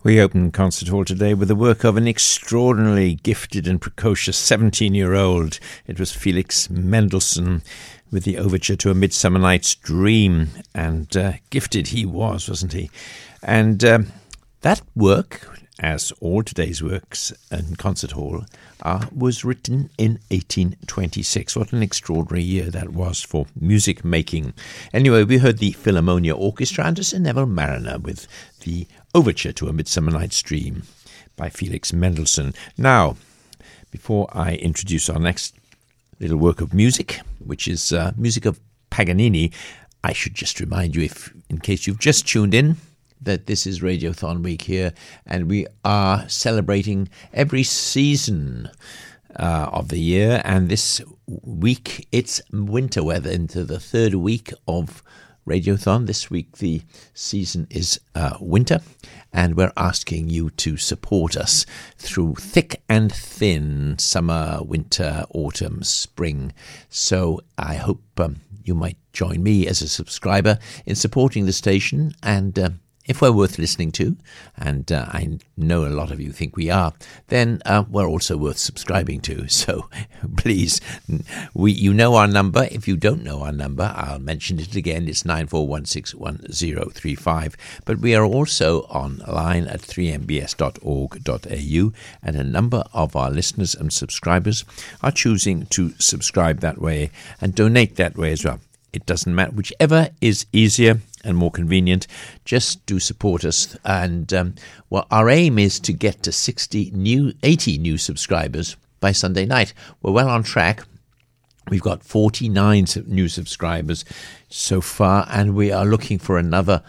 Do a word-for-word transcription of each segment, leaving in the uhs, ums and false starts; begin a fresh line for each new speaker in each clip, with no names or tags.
We open Concert Hall today with the work of an extraordinarily gifted and precocious seventeen-year-old. It was Felix Mendelssohn with the overture to A Midsummer Night's Dream. And uh, gifted he was, wasn't he? And um, that work, as all today's works in Concert Hall, uh, was written in eighteen twenty-six. What an extraordinary year that was for music making. Anyway, we heard the Philharmonia Orchestra under Sir Neville Marriner with the overture to A Midsummer Night's Dream by Felix Mendelssohn. Now, before I introduce our next little work of music, which is uh, music of Paganini, I should just remind you, if in case you've just tuned in, that this is Radiothon Week here, and we are celebrating every season uh, of the year, and this week it's winter weather into the third week of Radiothon. This week the season is uh, winter, and we're asking you to support us through thick and thin, summer, winter, autumn, spring. So I hope um, you might join me as a subscriber in supporting the station, and uh, if we're worth listening to, and uh, I know a lot of you think we are, then uh, we're also worth subscribing to. So please, we you know our number. If you don't know our number, I'll mention it again. It's nine four one six one zero three five. But we are also online at three m b s dot org dot a u, and a number of our listeners and subscribers are choosing to subscribe that way and donate that way as well. It doesn't matter, whichever is easier and more convenient, just do support us. And um, well, our aim is to get to sixty new, eighty new subscribers by Sunday night. We're well on track. We've got forty-nine new subscribers so far, and we are looking for another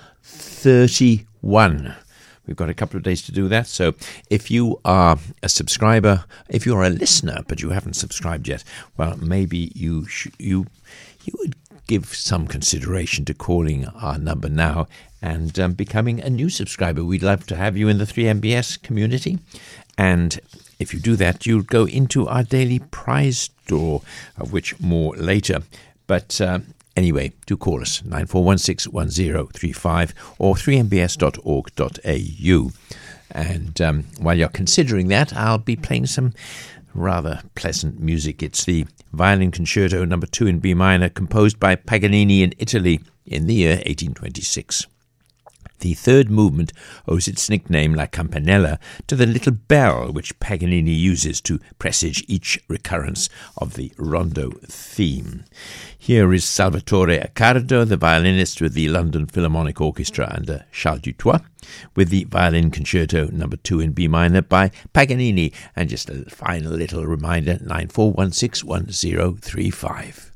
thirty-one. We've got a couple of days to do that. So if you are a subscriber, if you're a listener but you haven't subscribed yet, well, maybe you sh- you you would give some consideration to calling our number now and um, becoming a new subscriber. We'd love to have you in the three M B S community. And if you do that, you'll go into our daily prize draw, of which more later. But uh, anyway, do call us, nine four one six one zero three five or three m b s dot org dot a u. And um, while you're considering that, I'll be playing some rather pleasant music. It's the Violin Concerto number two in B minor, composed by Paganini in Italy in the year eighteen twenty-six. The third movement owes its nickname, La Campanella, to the little bell which Paganini uses to presage each recurrence of the rondo theme. Here is Salvatore Accardo, the violinist with the London Philharmonic Orchestra under Charles Dutoit, with the Violin Concerto number two in B minor by Paganini. And just a final little reminder, nine four one six one zero three five.